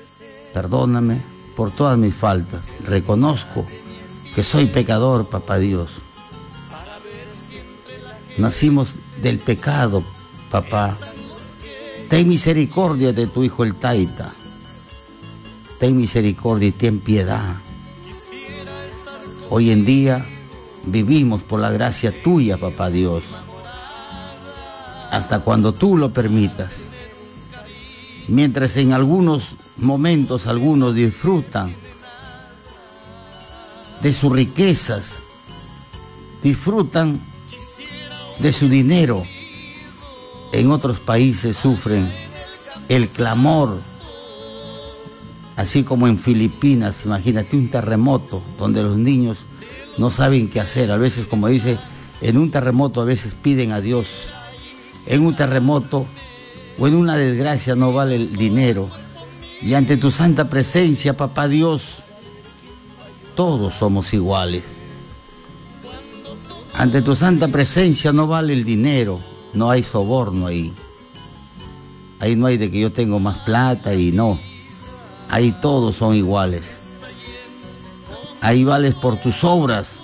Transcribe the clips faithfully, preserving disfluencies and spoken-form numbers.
Perdóname por todas mis faltas. Reconozco que soy pecador, papá Dios. Nacimos del pecado, papá. Ten misericordia de tu hijo el Taita. Ten misericordia y ten piedad. Hoy en día vivimos por la gracia tuya, papá Dios. Hasta cuando tú lo permitas. Mientras en algunos momentos algunos disfrutan de sus riquezas, disfrutan de su dinero, en otros países sufren el clamor, así como en Filipinas. Imagínate un terremoto donde los niños no saben qué hacer. A veces, como dice, en un terremoto a veces piden a Dios. En un terremoto o en una desgracia no vale el dinero. Y ante tu santa presencia, papá Dios, todos somos iguales. Ante tu santa presencia no vale el dinero, no hay soborno ahí. Ahí no hay de que yo tengo más plata y no. Ahí todos son iguales. Ahí vales por tus obras,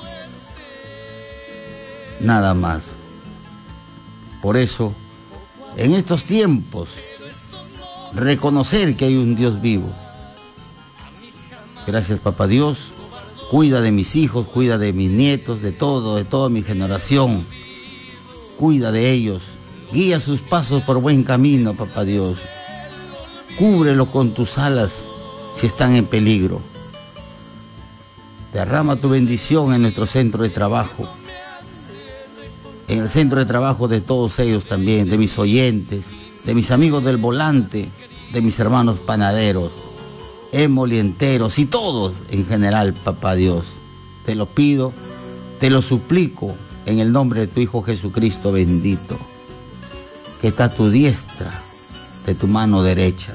nada más. Por eso, en estos tiempos, reconocer que hay un Dios vivo. Gracias, papá Dios. Cuida de mis hijos, cuida de mis nietos, de todo, de toda mi generación. Cuida de ellos. Guía sus pasos por buen camino, papá Dios. Cúbrelo con tus alas si están en peligro. Derrama tu bendición en nuestro centro de trabajo. En el centro de trabajo de todos ellos también, de mis oyentes, de mis amigos del volante, de mis hermanos panaderos, emolienteros y todos en general, papá Dios. Te lo pido, te lo suplico en el nombre de tu Hijo Jesucristo bendito, que está a tu diestra, de tu mano derecha.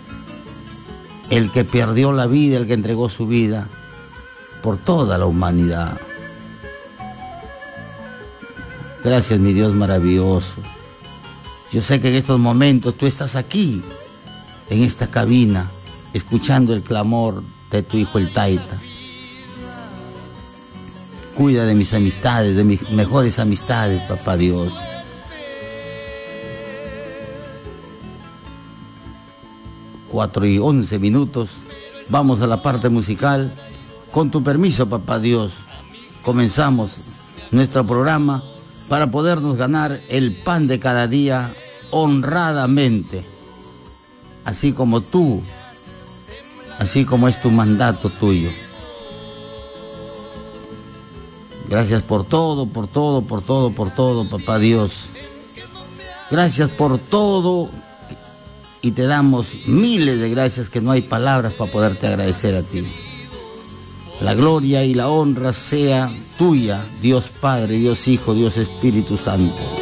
El que perdió la vida, el que entregó su vida por toda la humanidad. Gracias, mi Dios maravilloso. Yo sé que en estos momentos tú estás aquí, en esta cabina, escuchando el clamor de tu hijo el Taita. Cuida de mis amistades, de mis mejores amistades, papá Dios. Cuatro y once minutos. Vamos a la parte musical. Con tu permiso, papá Dios, comenzamos nuestro programa para podernos ganar el pan de cada día honradamente, así como tú, así como es tu mandato tuyo. Gracias por todo, por todo, por todo, por todo, papá Dios. Gracias por todo y te damos miles de gracias que no hay palabras para poderte agradecer a ti. La gloria y la honra sea tuya, Dios Padre, Dios Hijo, Dios Espíritu Santo.